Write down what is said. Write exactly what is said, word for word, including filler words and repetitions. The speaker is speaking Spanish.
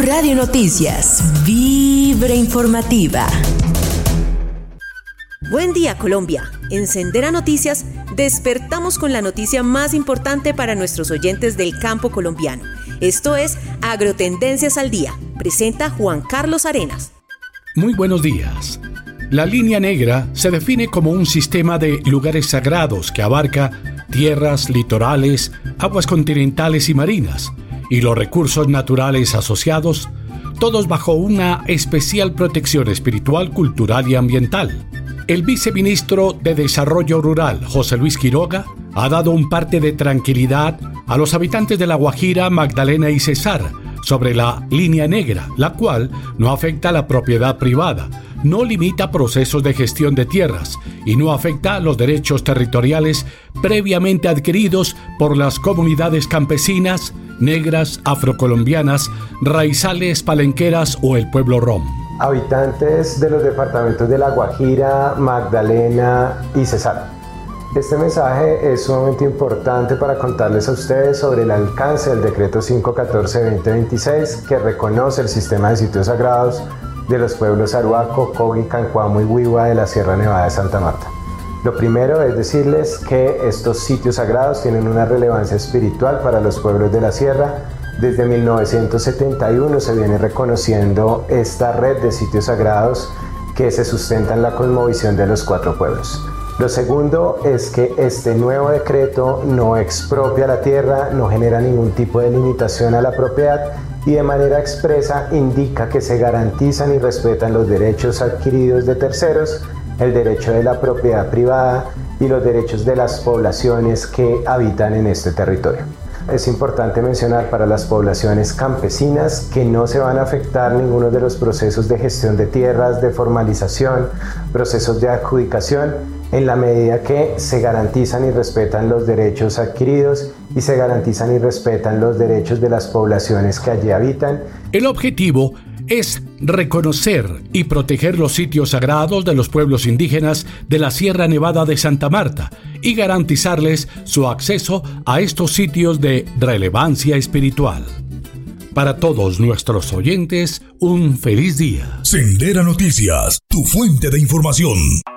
Radio Noticias, Vibra Informativa. Buen día, Colombia. En Sendera Noticias despertamos con la noticia más importante para nuestros oyentes del campo colombiano. Esto es Agrotendencias al Día. Presenta Juan Carlos Arenas. Muy buenos días. La línea negra se define como un sistema de lugares sagrados que abarca tierras, litorales, aguas continentales y marinas, y los recursos naturales asociados, todos bajo una especial protección espiritual, cultural y ambiental. El viceministro de Desarrollo Rural, José Luis Quiroga, ha dado un parte de tranquilidad a los habitantes de La Guajira, Magdalena y Cesar sobre la línea negra, la cual no afecta a la propiedad privada, no limita procesos de gestión de tierras y no afecta a los derechos territoriales previamente adquiridos por las comunidades campesinas, negras, afrocolombianas, raizales, palenqueras o el pueblo rom. Habitantes de los departamentos de La Guajira, Magdalena y Cesar. Este mensaje es sumamente importante para contarles a ustedes sobre el alcance del decreto quinientos catorce guión veinte veintiséis que reconoce el sistema de sitios sagrados de los pueblos Arhuaco, Covi, Cancuamo y Huiwa de la Sierra Nevada de Santa Marta. Lo primero es decirles que estos sitios sagrados tienen una relevancia espiritual para los pueblos de la sierra. Desde mil novecientos setenta y uno se viene reconociendo esta red de sitios sagrados que se sustenta en la cosmovisión de los cuatro pueblos. Lo segundo es que este nuevo decreto no expropia la tierra, no genera ningún tipo de limitación a la propiedad y de manera expresa indica que se garantizan y respetan los derechos adquiridos de terceros, el derecho de la propiedad privada y los derechos de las poblaciones que habitan en este territorio. Es importante mencionar para las poblaciones campesinas que no se van a afectar ninguno de los procesos de gestión de tierras, de formalización, procesos de adjudicación, en la medida que se garantizan y respetan los derechos adquiridos y se garantizan y respetan los derechos de las poblaciones que allí habitan. El objetivo es reconocer y proteger los sitios sagrados de los pueblos indígenas de la Sierra Nevada de Santa Marta y garantizarles su acceso a estos sitios de relevancia espiritual. Para todos nuestros oyentes, un feliz día. Sendera Noticias, tu fuente de información.